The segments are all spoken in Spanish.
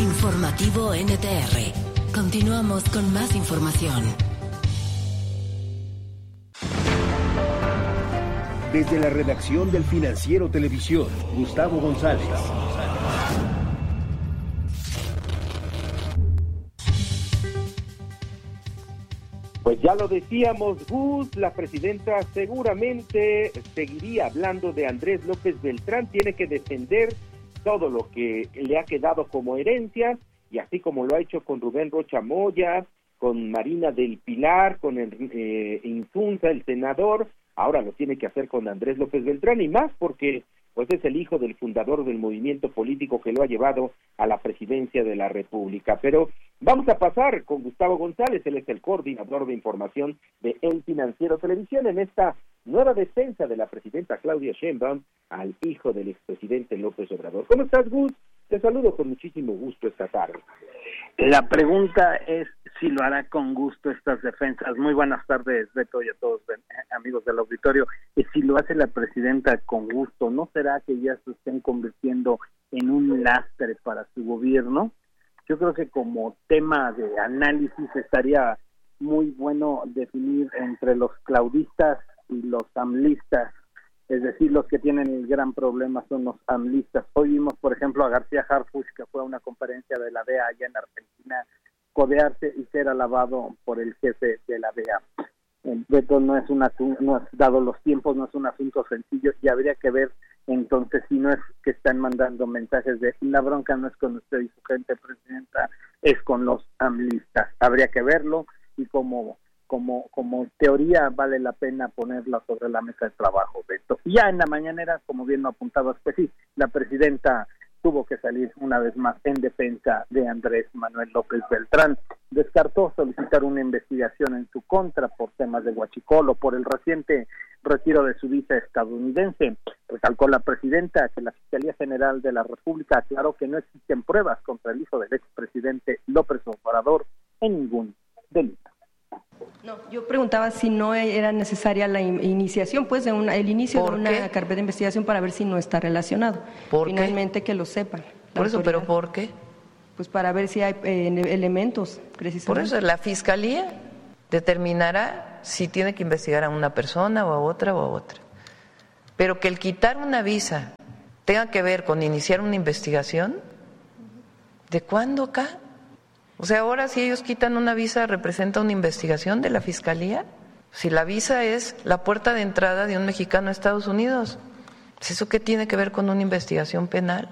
Informativo NTR. Continuamos con más información. Desde la redacción del Financiero Televisión, Gustavo González. Pues ya lo decíamos, Gus, la presidenta seguramente seguiría hablando de Andrés López Beltrán, tiene que defender todo lo que le ha quedado como herencia, y así como lo ha hecho con Rubén Rocha Moya, con Marina del Pilar, con Insunza, el senador, ahora lo tiene que hacer con Andrés López Beltrán, y más porque pues es el hijo del fundador del movimiento político que lo ha llevado a la presidencia de la República. Pero vamos a pasar con Gustavo González, él es el coordinador de información de El Financiero Televisión, en esta nueva defensa de la presidenta Claudia Sheinbaum al hijo del expresidente López Obrador. ¿Cómo estás, Gus? Te saludo con muchísimo gusto esta tarde. La pregunta es si lo hará con gusto estas defensas. Muy buenas tardes, Beto, y a todos amigos del auditorio. Y si lo hace la presidenta con gusto, ¿no será que ya se estén convirtiendo en un lastre para su gobierno? Yo creo que como tema de análisis estaría muy bueno definir entre los claudistas y los amlistas. Es decir, los que tienen el gran problema son los amlistas. Hoy vimos, por ejemplo, a García Harfuch, que fue a una conferencia de la DEA allá en Argentina, codearse y ser alabado por el jefe de la DEA. Beto, dado los tiempos, no es un asunto sencillo, y habría que ver entonces si no es que están mandando mensajes de la bronca no es con usted y su gente, presidenta, es con los amlistas. Habría que verlo, y como teoría vale la pena ponerla sobre la mesa de trabajo, Beto. Y ya en la mañanera, como bien lo apuntabas, pues sí, la presidenta tuvo que salir una vez más en defensa de Andrés Manuel López Beltrán. Descartó solicitar una investigación en su contra por temas de huachicol o por el reciente retiro de su visa estadounidense. Recalcó la presidenta que la Fiscalía General de la República aclaró que no existen pruebas contra el hijo del expresidente López Obrador en ningún delito. No, yo preguntaba si no era necesaria la iniciación, pues, el inicio de una carpeta de investigación para ver si no está relacionado. Finalmente que lo sepan. Por eso, ¿pero por qué? Pues para ver si hay elementos, precisamente. Por eso la Fiscalía determinará si tiene que investigar a una persona o a otra o a otra. Pero que el quitar una visa tenga que ver con iniciar una investigación, ¿de cuándo acá? O sea, ahora si ellos quitan una visa, ¿representa una investigación de la Fiscalía? Si la visa es la puerta de entrada de un mexicano a Estados Unidos, ¿eso qué tiene que ver con una investigación penal?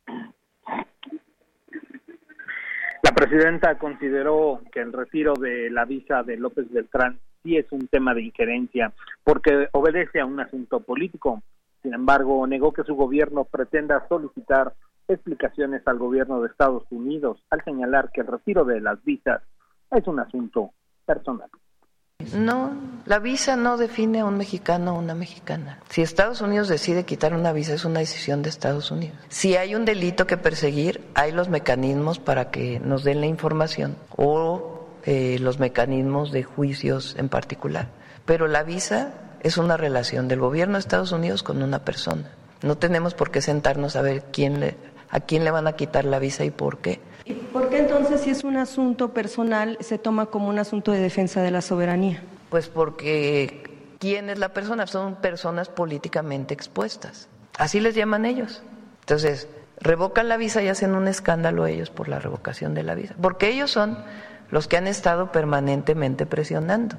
La presidenta consideró que el retiro de la visa de López Beltrán sí es un tema de injerencia, porque obedece a un asunto político. Sin embargo, negó que su gobierno pretenda solicitar explicaciones al gobierno de Estados Unidos, al señalar que el retiro de las visas es un asunto personal. No, la visa no define a un mexicano o una mexicana. Si Estados Unidos decide quitar una visa, es una decisión de Estados Unidos. Si hay un delito que perseguir, hay los mecanismos para que nos den la información o los mecanismos de juicios en particular. Pero la visa es una relación del gobierno de Estados Unidos con una persona. No tenemos por qué sentarnos a ver a quién le van a quitar la visa y por qué. ¿Y por qué entonces, si es un asunto personal, se toma como un asunto de defensa de la soberanía? Pues porque ¿quién es la persona? Son personas políticamente expuestas. Así les llaman ellos. Entonces, revocan la visa y hacen un escándalo ellos por la revocación de la visa. Porque ellos son los que han estado permanentemente presionando.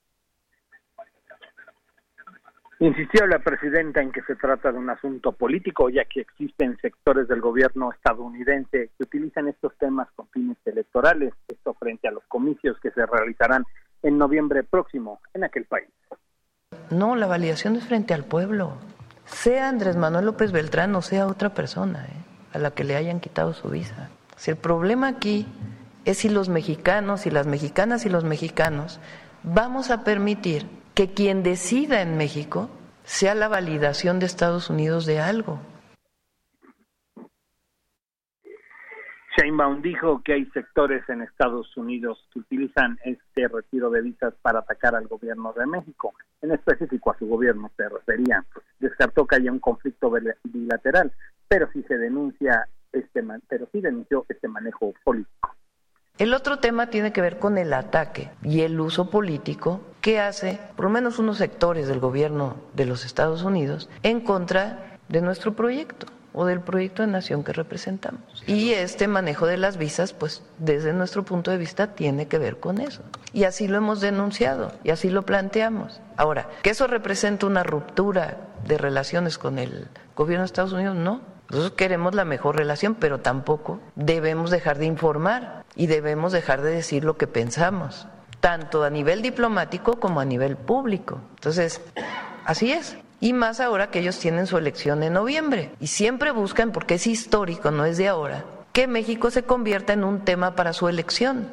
Insistió la presidenta en que se trata de un asunto político, ya que existen sectores del gobierno estadounidense que utilizan estos temas con fines electorales, esto frente a los comicios que se realizarán en noviembre próximo en aquel país. No, la validación es frente al pueblo. Sea Andrés Manuel López Beltrán o sea otra persona a la que le hayan quitado su visa. Si el problema aquí es si los mexicanos y las mexicanas y los mexicanos vamos a permitir que quien decida en México sea la validación de Estados Unidos de algo. Sheinbaum dijo que hay sectores en Estados Unidos que utilizan este retiro de visas para atacar al gobierno de México, en específico a su gobierno se refería. Descartó que haya un conflicto bilateral, pero si se denuncia denunció este manejo político. El otro tema tiene que ver con el ataque y el uso político que hace, por lo menos unos sectores del gobierno de los Estados Unidos, en contra de nuestro proyecto o del proyecto de nación que representamos. Y este manejo de las visas, pues desde nuestro punto de vista, tiene que ver con eso. Y así lo hemos denunciado y así lo planteamos. Ahora, ¿que eso representa una ruptura de relaciones con el gobierno de Estados Unidos? No. Nosotros queremos la mejor relación, pero tampoco debemos dejar de informar y debemos dejar de decir lo que pensamos, tanto a nivel diplomático como a nivel público. Entonces, así es. Y más ahora que ellos tienen su elección en noviembre. Y siempre buscan, porque es histórico, no es de ahora, que México se convierta en un tema para su elección.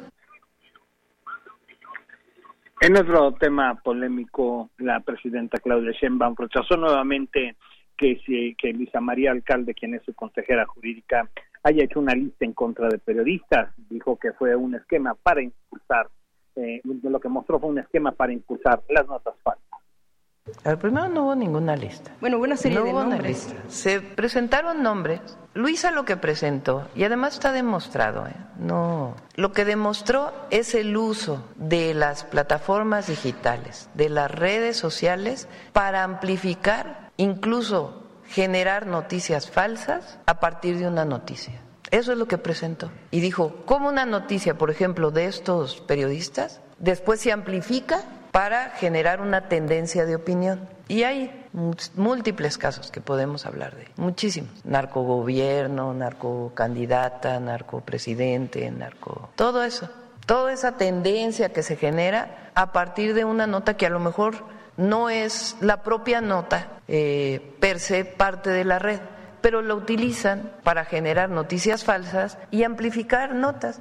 En otro tema polémico, la presidenta Claudia Sheinbaum rechazó nuevamente que Luisa María Alcalde, quien es su consejera jurídica, haya hecho una lista en contra de periodistas. Dijo que fue un esquema para impulsar, lo que mostró fue un esquema para impulsar las notas falsas. Al primero no hubo ninguna lista. Bueno, hubo una serie de nombres. Se presentaron nombres. Luisa lo que presentó, y además está demostrado, no, lo que demostró es el uso de las plataformas digitales, de las redes sociales, para amplificar, incluso generar noticias falsas a partir de una noticia. Eso es lo que presentó. Y dijo, ¿cómo una noticia, por ejemplo, de estos periodistas, después se amplifica para generar una tendencia de opinión? Y hay múltiples casos que podemos hablar de, muchísimos. Narcogobierno, narcocandidata, narcopresidente, todo eso. Toda esa tendencia que se genera a partir de una nota que a lo mejor no es la propia nota per se parte de la red, pero lo utilizan para generar noticias falsas y amplificar notas.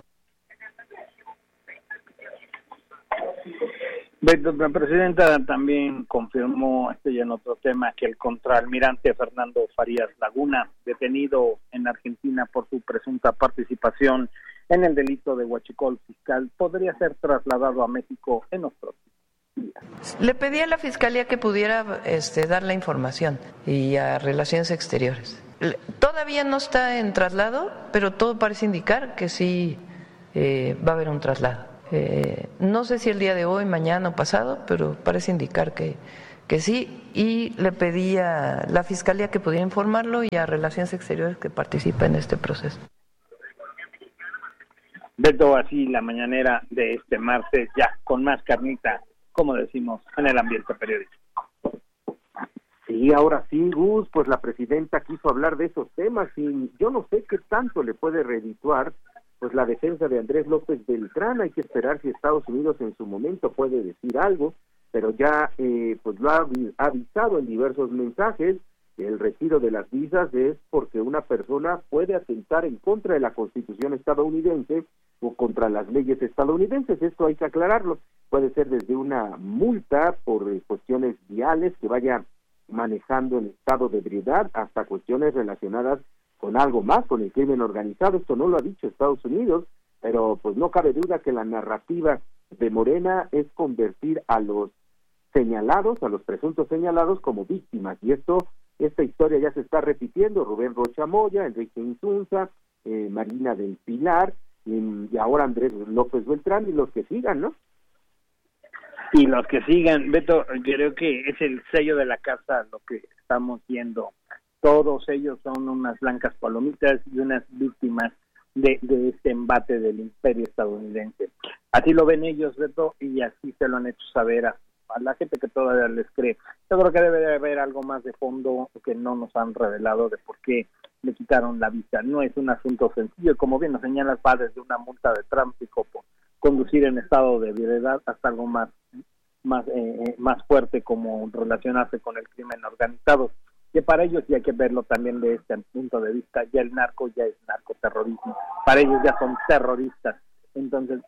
La presidenta también confirmó, ya en otro tema, que el contraalmirante Fernando Farías Laguna, detenido en Argentina por su presunta participación en el delito de huachicol fiscal, podría ser trasladado a México en los próximos días. Le pedí a la Fiscalía que pudiera dar la información y a Relaciones Exteriores. Todavía no está en traslado, pero todo parece indicar que sí va a haber un traslado. No sé si el día de hoy, mañana o pasado, pero parece indicar que sí, y le pedí a la Fiscalía que pudiera informarlo y a Relaciones Exteriores que participe en este proceso. Beto, así la mañanera de este martes, ya con más carnita, como decimos, en el ambiente periodístico. Sí, ahora sí, Gus, pues la presidenta quiso hablar de esos temas y yo no sé qué tanto le puede redituar pues la defensa de Andrés López Beltrán. Hay que esperar si Estados Unidos en su momento puede decir algo, pero ya pues lo ha avisado en diversos mensajes. El retiro de las visas es porque una persona puede atentar en contra de la Constitución estadounidense o contra las leyes estadounidenses. Esto hay que aclararlo. Puede ser desde una multa por cuestiones viales que vaya manejando en estado de ebriedad hasta cuestiones relacionadas con algo más, con el crimen organizado. Esto no lo ha dicho Estados Unidos, pero pues no cabe duda que la narrativa de Morena es convertir a los señalados, a los presuntos señalados, como víctimas, y esta historia ya se está repitiendo. Rubén Rocha Moya, Enrique Insunza, Marina del Pilar, y ahora Andrés López Beltrán, y los que sigan, ¿no? Y los que sigan, Beto, creo que es el sello de la casa lo que estamos viendo. Todos ellos son unas blancas palomitas y unas víctimas de este embate del imperio estadounidense. Así lo ven ellos, Beto, y así se lo han hecho saber a la gente que todavía les cree. Yo creo que debe de haber algo más de fondo que no nos han revelado de por qué le quitaron la visa. No es un asunto sencillo, como bien nos señalas, va desde una multa de tráfico por conducir en estado de ebriedad hasta algo más fuerte, como relacionarse con el crimen organizado, que para ellos ya hay que verlo también de este punto de vista. Ya el narco ya es narcoterrorismo, para ellos ya son terroristas. Entonces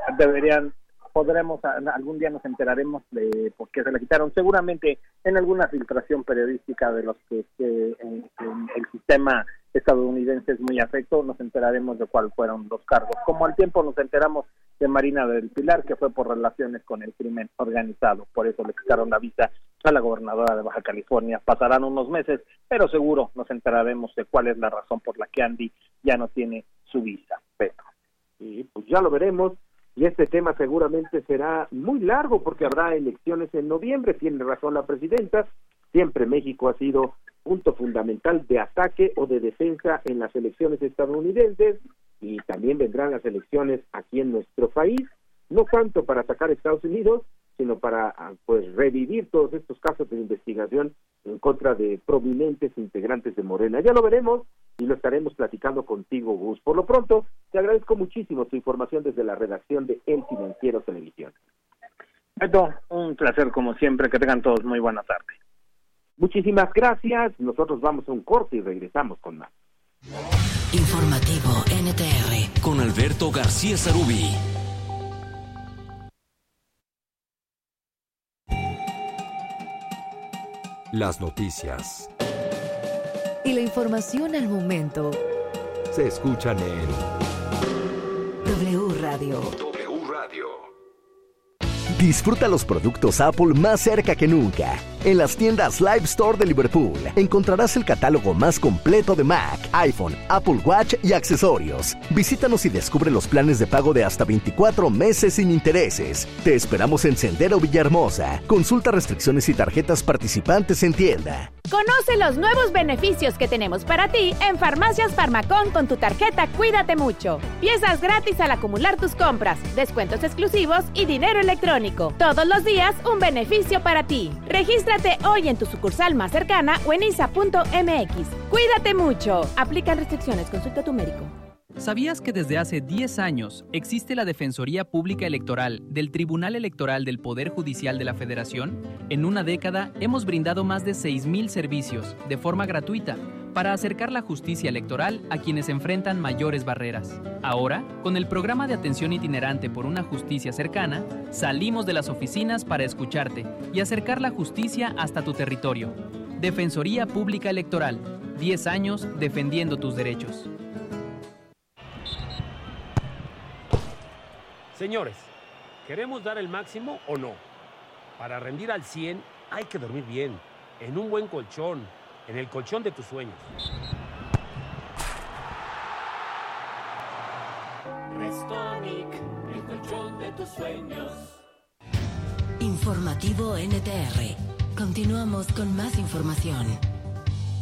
algún día nos enteraremos de por qué se la quitaron, seguramente en alguna filtración periodística de los que el sistema estadounidense es muy afecto. Nos enteraremos de cuáles fueron los cargos, como al tiempo nos enteramos de Marina del Pilar, que fue por relaciones con el crimen organizado. Por eso le quitaron la visa a la gobernadora de Baja California. Pasarán unos meses, pero seguro nos enteraremos de cuál es la razón por la que Andy ya no tiene su visa. Pero y pues ya lo veremos, y este tema seguramente será muy largo porque habrá elecciones en noviembre. Tiene razón la presidenta, siempre México ha sido punto fundamental de ataque o de defensa en las elecciones estadounidenses, y también vendrán las elecciones aquí en nuestro país, no tanto para atacar a Estados Unidos, sino para pues revivir todos estos casos de investigación en contra de prominentes integrantes de Morena. Ya lo veremos y lo estaremos platicando contigo, Gus. Por lo pronto, te agradezco muchísimo tu información desde la redacción de El Financiero Televisión. Beto, un placer como siempre, que tengan todos muy buena tarde. Muchísimas gracias, nosotros vamos a un corte y regresamos con más. Informativo NTR con Alberto García Sarubí. Las noticias y la información al momento se escuchan en W Radio. Disfruta los productos Apple más cerca que nunca. En las tiendas Live Store de Liverpool encontrarás el catálogo más completo de Mac, iPhone, Apple Watch y accesorios. Visítanos y descubre los planes de pago de hasta 24 meses sin intereses. Te esperamos en Sendero Villahermosa. Consulta restricciones y tarjetas participantes en tienda. Conoce los nuevos beneficios que tenemos para ti en Farmacias Farmacón con tu tarjeta Cuídate Mucho. Piezas gratis al acumular tus compras, descuentos exclusivos y dinero electrónico. Todos los días un beneficio para ti. Regístrate hoy en tu sucursal más cercana o en isa.mx. Cuídate mucho. Aplican restricciones. Consulta a tu médico. ¿Sabías que desde hace 10 años existe la Defensoría Pública Electoral del Tribunal Electoral del Poder Judicial de la Federación? En una década hemos brindado más de 6,000 servicios de forma gratuita para acercar la justicia electoral a quienes enfrentan mayores barreras. Ahora, con el programa de atención itinerante por una justicia cercana, salimos de las oficinas para escucharte y acercar la justicia hasta tu territorio. Defensoría Pública Electoral, 10 años defendiendo tus derechos. Señores, ¿queremos dar el máximo o no? Para rendir al 100 hay que dormir bien, en un buen colchón, en el colchón de tus sueños. Restonic, el colchón de tus sueños. Informativo NTR. Continuamos con más información.